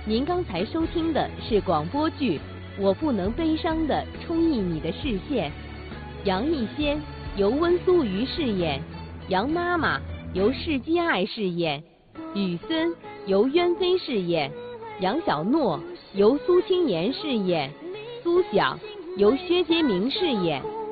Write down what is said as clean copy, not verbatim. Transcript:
您刚才收听的是广播剧《我不能悲伤地冲熨你的视线》，杨逸仙由温苏瑜饰演，杨妈妈由释基爱饰演，雨森由渊飞饰演，杨小诺由苏青妍饰演，苏晓由薛杰明饰演。